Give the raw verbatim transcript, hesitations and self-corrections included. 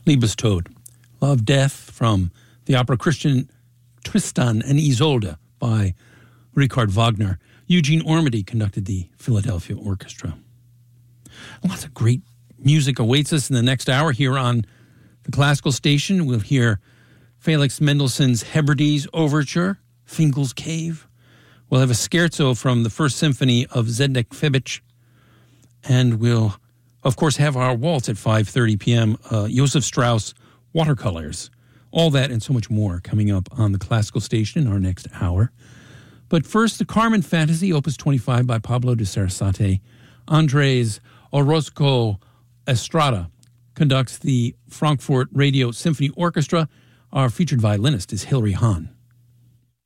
Liebestod, Love, Death, from the opera Christian Tristan and Isolde by Richard Wagner. Eugene Ormandy conducted the Philadelphia Orchestra. Lots of great music awaits us in the next hour here on the Classical Station. We'll hear Felix Mendelssohn's Hebrides Overture, Finkel's Cave. We'll have a scherzo from the First Symphony of Zdeněk Fibič. And we'll, of course, have our waltz at five thirty p.m., uh, Joseph Strauss Watercolors. All that and so much more coming up on the Classical Station in our next hour. But first, the Carmen Fantasy, Opus twenty-five by Pablo de Sarasate. Andres Orozco Estrada conducts the Frankfurt Radio Symphony Orchestra. Our featured violinist is Hilary Hahn.